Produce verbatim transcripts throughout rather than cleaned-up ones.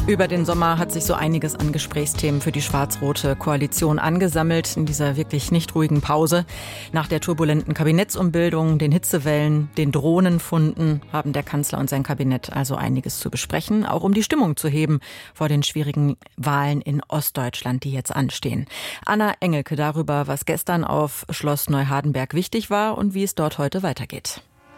Über den Sommer hat sich so einiges an Gesprächsthemen für die schwarz-rote Koalition angesammelt in dieser wirklich nicht ruhigen Pause. Nach der turbulenten Kabinettsumbildung, den Hitzewellen, den Drohnenfunden haben der Kanzler und sein Kabinett also einiges zu besprechen, auch um die Stimmung zu heben vor den schwierigen Wahlen in Ostdeutschland, die jetzt anstehen. Anna Engelke darüber, was gestern auf Schloss Neuhardenberg wichtig war und wie es dort heute weitergeht.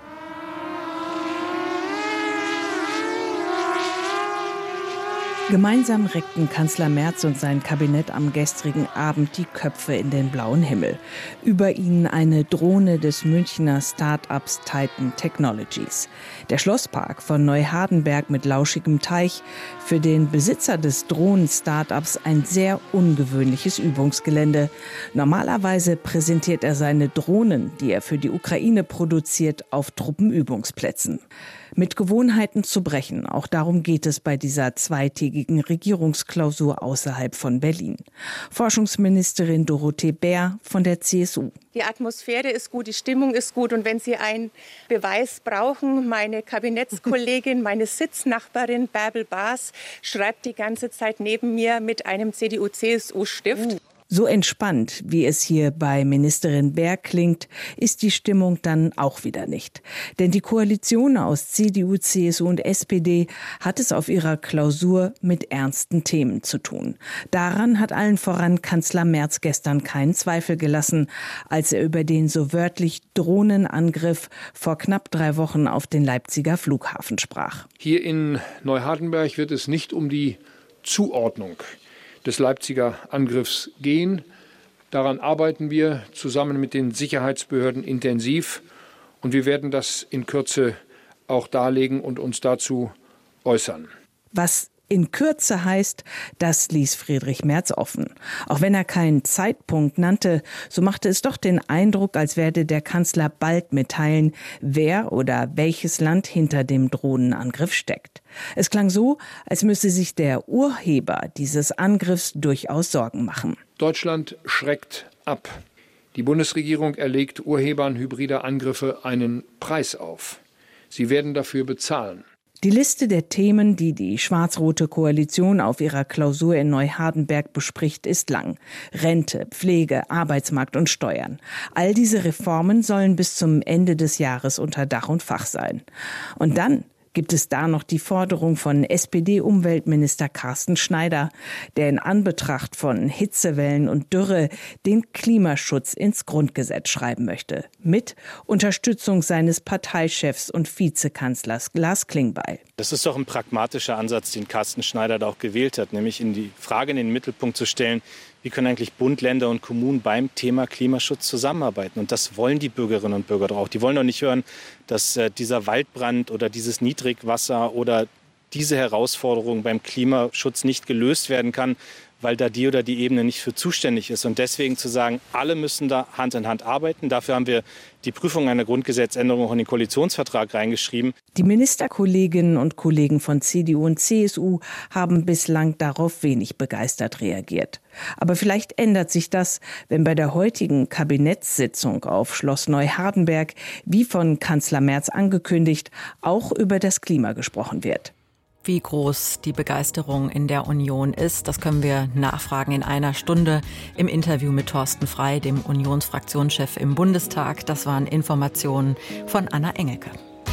Gemeinsam reckten Kanzler Merz und sein Kabinett am gestrigen Abend die Köpfe in den blauen Himmel. Über ihnen eine Drohne des Münchner Start-ups Titan Technologies. Der Schlosspark von Neuhardenberg mit lauschigem Teich, für den Besitzer des Drohnen-Start-ups ein sehr ungewöhnliches Übungsgelände. Normalerweise präsentiert er seine Drohnen, die er für die Ukraine produziert, auf Truppenübungsplätzen. Mit Gewohnheiten zu brechen, auch darum geht es bei dieser zweitägigen Regierungsklausur außerhalb von Berlin. Forschungsministerin Dorothee Bär von der C S U. Die Atmosphäre ist gut, die Stimmung ist gut und wenn Sie einen Beweis brauchen, meine Kabinettskollegin, meine Sitznachbarin Bärbel Baas schreibt die ganze Zeit neben mir mit einem C D U-C S U-Stift. Uh. So entspannt, wie es hier bei Ministerin Bär klingt, ist die Stimmung dann auch wieder nicht. Denn die Koalition aus C D U, C S U und S P D hat es auf ihrer Klausur mit ernsten Themen zu tun. Daran hat allen voran Kanzler Merz gestern keinen Zweifel gelassen, als er über den so wörtlich Drohnenangriff vor knapp drei Wochen auf den Leipziger Flughafen sprach. Hier in Neuhardenberg wird es nicht um die Zuordnung des Leipziger Angriffs gehen. Daran arbeiten wir zusammen mit den Sicherheitsbehörden intensiv und wir werden das in Kürze auch darlegen und uns dazu äußern. Was in Kürze heißt, das ließ Friedrich Merz offen. Auch wenn er keinen Zeitpunkt nannte, so machte es doch den Eindruck, als werde der Kanzler bald mitteilen, wer oder welches Land hinter dem Drohnenangriff steckt. Es klang so, als müsse sich der Urheber dieses Angriffs durchaus Sorgen machen. Deutschland schreckt ab. Die Bundesregierung erlegt Urhebern hybrider Angriffe einen Preis auf. Sie werden dafür bezahlen. Die Liste der Themen, die die schwarz-rote Koalition auf ihrer Klausur in Neuhardenberg bespricht, ist lang. Rente, Pflege, Arbeitsmarkt und Steuern. All diese Reformen sollen bis zum Ende des Jahres unter Dach und Fach sein. Und dann gibt es da noch die Forderung von S P D-Umweltminister Carsten Schneider, der in Anbetracht von Hitzewellen und Dürre den Klimaschutz ins Grundgesetz schreiben möchte. Mit Unterstützung seines Parteichefs und Vizekanzlers Lars Klingbeil. Das ist doch ein pragmatischer Ansatz, den Carsten Schneider da auch gewählt hat, nämlich in die Frage in den Mittelpunkt zu stellen, wie können eigentlich Bund, Länder und Kommunen beim Thema Klimaschutz zusammenarbeiten? Und das wollen die Bürgerinnen und Bürger doch auch. Die wollen doch nicht hören, dass äh, dieser Waldbrand oder dieses Niedrigwasser oder diese Herausforderung beim Klimaschutz nicht gelöst werden kann, weil da die oder die Ebene nicht für zuständig ist. Und deswegen zu sagen, alle müssen da Hand in Hand arbeiten. Dafür haben wir die Prüfung einer Grundgesetzänderung auch in den Koalitionsvertrag reingeschrieben. Die Ministerkolleginnen und Kollegen von C D U und C S U haben bislang darauf wenig begeistert reagiert. Aber vielleicht ändert sich das, wenn bei der heutigen Kabinettssitzung auf Schloss Neuhardenberg, wie von Kanzler Merz angekündigt, auch über das Klima gesprochen wird. Wie groß die Begeisterung in der Union ist, das können wir nachfragen in einer Stunde im Interview mit Thorsten Frey, dem Unionsfraktionschef im Bundestag. Das waren Informationen von Anna Engelke.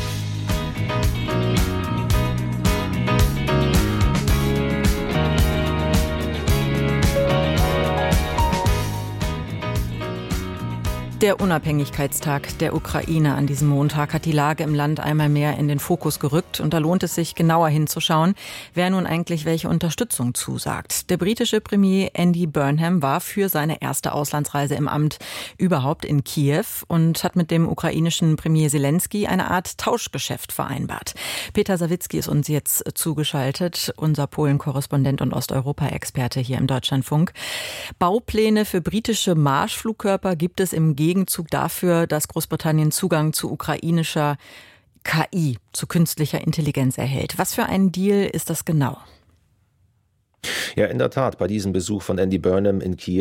Der Unabhängigkeitstag der Ukraine an diesem Montag hat die Lage im Land einmal mehr in den Fokus gerückt. Und da lohnt es sich, genauer hinzuschauen, wer nun eigentlich welche Unterstützung zusagt. Der britische Premier Andy Burnham war für seine erste Auslandsreise im Amt überhaupt in Kiew und hat mit dem ukrainischen Premier Zelensky eine Art Tauschgeschäft vereinbart. Peter Sawicki ist uns jetzt zugeschaltet, unser Polen-Korrespondent und Osteuropa-Experte hier im Deutschlandfunk. Baupläne für britische Marschflugkörper gibt es im Gegenzug dafür, dass Großbritannien Zugang zu ukrainischer K I, zu künstlicher Intelligenz erhält. Was für ein Deal ist das genau? Ja, in der Tat, bei diesem Besuch von Andy Burnham in Kiew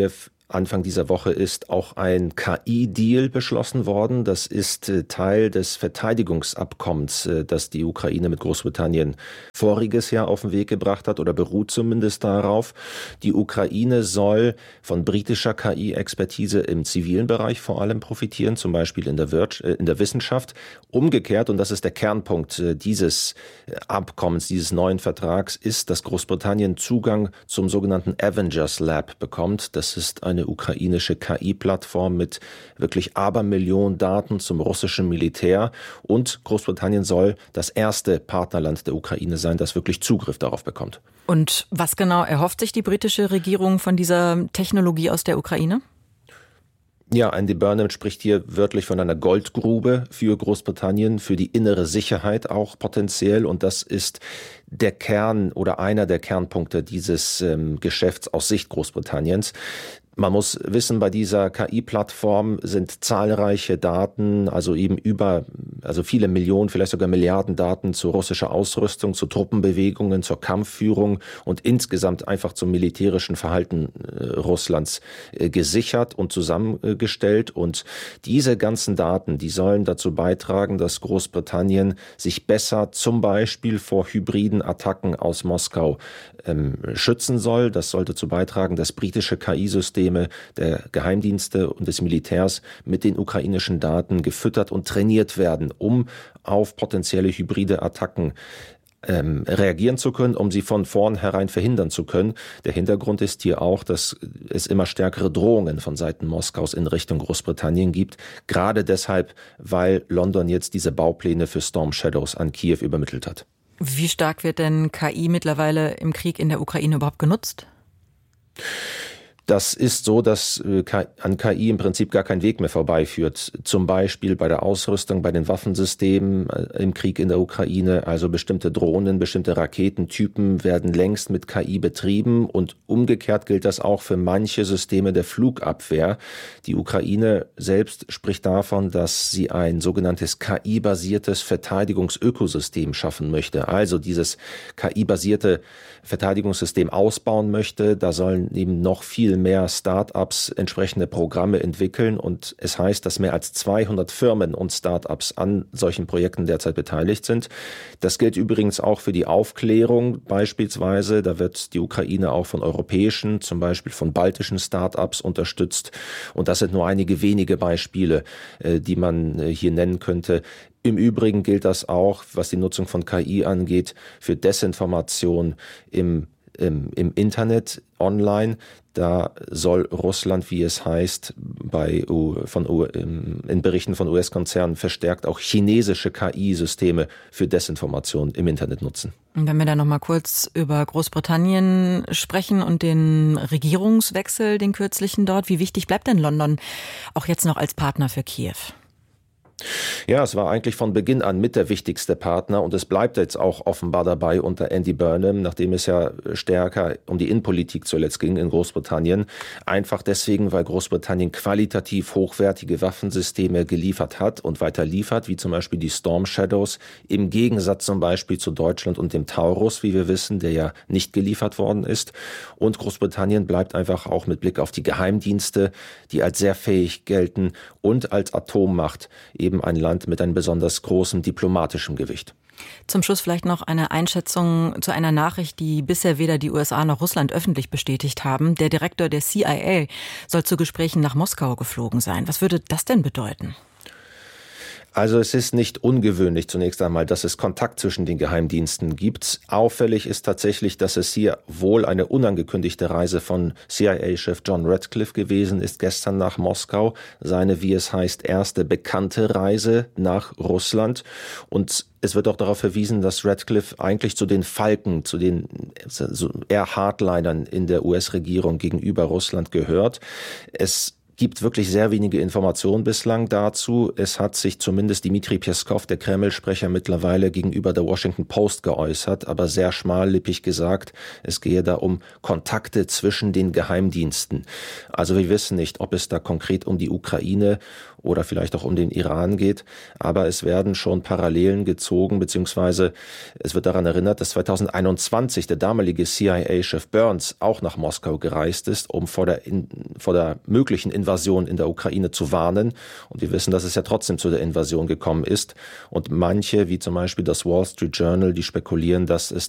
Anfang dieser Woche ist auch ein K I-Deal beschlossen worden. Das ist äh, Teil des Verteidigungsabkommens, äh, das die Ukraine mit Großbritannien voriges Jahr auf den Weg gebracht hat oder beruht zumindest darauf. Die Ukraine soll von britischer K I-Expertise im zivilen Bereich vor allem profitieren, zum Beispiel in der, Wir- äh, in der Wissenschaft. Umgekehrt, und das ist der Kernpunkt äh, dieses äh, Abkommens, dieses neuen Vertrags, ist, dass Großbritannien Zugang zum sogenannten Avengers Lab bekommt. Das ist eine ukrainische K I-Plattform mit wirklich Abermillionen Daten zum russischen Militär. Und Großbritannien soll das erste Partnerland der Ukraine sein, das wirklich Zugriff darauf bekommt. Und was genau erhofft sich die britische Regierung von dieser Technologie aus der Ukraine? Ja, Andy Burnham spricht hier wörtlich von einer Goldgrube für Großbritannien, für die innere Sicherheit auch potenziell. Und das ist der Kern oder einer der Kernpunkte dieses ähm, Geschäfts aus Sicht Großbritanniens. Man muss wissen, bei dieser K I-Plattform sind zahlreiche Daten, also eben über, also viele Millionen, vielleicht sogar Milliarden Daten zu russischer Ausrüstung, zu Truppenbewegungen, zur Kampfführung und insgesamt einfach zum militärischen Verhalten äh, Russlands äh, gesichert und zusammengestellt. Und diese ganzen Daten, die sollen dazu beitragen, dass Großbritannien sich besser zum Beispiel vor hybriden Attacken aus Moskau ähm, schützen soll. Das sollte dazu beitragen, dass britische K I-Systeme der Geheimdienste und des Militärs mit den ukrainischen Daten gefüttert und trainiert werden, um auf potenzielle hybride Attacken ähm, reagieren zu können, um sie von vornherein verhindern zu können. Der Hintergrund ist hier auch, dass es immer stärkere Drohungen von Seiten Moskaus in Richtung Großbritannien gibt. Gerade deshalb, weil London jetzt diese Baupläne für Storm Shadows an Kiew übermittelt hat. Wie stark wird denn K I mittlerweile im Krieg in der Ukraine überhaupt genutzt? Das ist so, dass an K I im Prinzip gar kein Weg mehr vorbeiführt. Zum Beispiel bei der Ausrüstung, bei den Waffensystemen im Krieg in der Ukraine. Also bestimmte Drohnen, bestimmte Raketentypen werden längst mit K I betrieben. Und umgekehrt gilt das auch für manche Systeme der Flugabwehr. Die Ukraine selbst spricht davon, dass sie ein sogenanntes K I-basiertes Verteidigungsökosystem schaffen möchte. Also dieses K I-basierte Verteidigungssystem ausbauen möchte. Da sollen eben noch viel mehr Start-ups entsprechende Programme entwickeln. Und es heißt, dass mehr als zweihundert Firmen und Start-ups an solchen Projekten derzeit beteiligt sind. Das gilt übrigens auch für die Aufklärung beispielsweise. Da wird die Ukraine auch von europäischen, zum Beispiel von baltischen Start-ups unterstützt. Und das sind nur einige wenige Beispiele, die man hier nennen könnte. Im Übrigen gilt das auch, was die Nutzung von K I angeht, für Desinformation im, im, im Internet, online. Da soll Russland, wie es heißt, bei von in Berichten von U S-Konzernen verstärkt auch chinesische K I-Systeme für Desinformation im Internet nutzen. Und wenn wir da noch mal kurz über Großbritannien sprechen und den Regierungswechsel, den kürzlichen dort, wie wichtig bleibt denn London auch jetzt noch als Partner für Kiew? Ja, es war eigentlich von Beginn an mit der wichtigste Partner und es bleibt jetzt auch offenbar dabei unter Andy Burnham, nachdem es ja stärker um die Innenpolitik zuletzt ging in Großbritannien. Einfach deswegen, weil Großbritannien qualitativ hochwertige Waffensysteme geliefert hat und weiter liefert, wie zum Beispiel die Storm Shadows, im Gegensatz zum Beispiel zu Deutschland und dem Taurus, wie wir wissen, der ja nicht geliefert worden ist. Und Großbritannien bleibt einfach auch mit Blick auf die Geheimdienste, die als sehr fähig gelten und als Atommacht eben ein Land mit einem besonders großen diplomatischen Gewicht. Zum Schluss vielleicht noch eine Einschätzung zu einer Nachricht, die bisher weder die U S A noch Russland öffentlich bestätigt haben. Der Direktor der C I A soll zu Gesprächen nach Moskau geflogen sein. Was würde das denn bedeuten? Also es ist nicht ungewöhnlich zunächst einmal, dass es Kontakt zwischen den Geheimdiensten gibt. Auffällig ist tatsächlich, dass es hier wohl eine unangekündigte Reise von C I A-Chef John Ratcliffe gewesen ist, gestern nach Moskau. Seine, wie es heißt, erste bekannte Reise nach Russland. Und es wird auch darauf verwiesen, dass Ratcliffe eigentlich zu den Falken, zu den eher Hardlinern in der U S-Regierung gegenüber Russland gehört. Es gibt wirklich sehr wenige Informationen bislang dazu. Es hat sich zumindest Dmitri Peskov, der Kreml-Sprecher, mittlerweile gegenüber der Washington Post geäußert, aber sehr schmallippig gesagt, es gehe da um Kontakte zwischen den Geheimdiensten. Also wir wissen nicht, ob es da konkret um die Ukraine oder vielleicht auch um den Iran geht. Aber es werden schon Parallelen gezogen, beziehungsweise es wird daran erinnert, dass zweitausendeinundzwanzig der damalige C I A-Chef Burns auch nach Moskau gereist ist, um vor der, in, vor der möglichen Invasion in der Ukraine zu warnen. Und wir wissen, dass es ja trotzdem zu der Invasion gekommen ist. Und manche, wie zum Beispiel das Wall Street Journal, die spekulieren, dass es